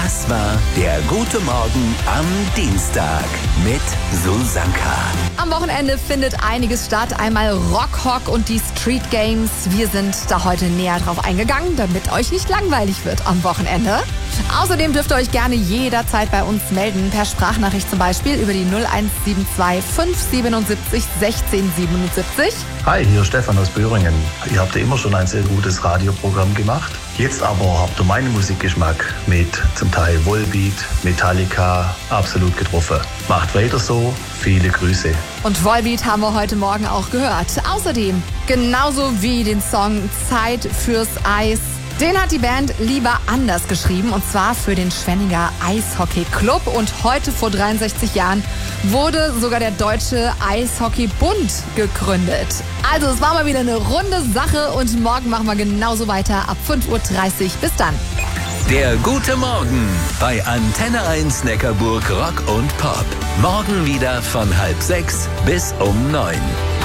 Das war der Gute Morgen am Dienstag mit Susanka. Am Wochenende findet einiges statt. Einmal Rock und die Street Games. Wir sind da heute näher drauf eingegangen, damit euch nicht langweilig wird am Wochenende. Außerdem dürft ihr euch gerne jederzeit bei uns melden, per Sprachnachricht zum Beispiel über die 0172 577 1677. Hi, hier ist Stefan aus Böhringen. Ihr habt ja immer schon ein sehr gutes Radioprogramm gemacht. Jetzt aber habt ihr meinen Musikgeschmack mit zum Teil Volbeat, Metallica absolut getroffen. Macht weiter so, viele Grüße. Und Volbeat haben wir heute Morgen auch gehört. Außerdem, genauso wie den Song Zeit fürs Eis, den hat die Band Lieber anders geschrieben, und zwar für den Schwenninger Eishockey-Club. Und heute vor 63 Jahren wurde sogar der Deutsche Eishockey-Bund gegründet. Also es war mal wieder eine runde Sache und morgen machen wir genauso weiter ab 5:30 Uhr. Bis dann. Der Gute Morgen bei Antenne 1 Neckarburg Rock und Pop. Morgen wieder von 5:30 bis um 9.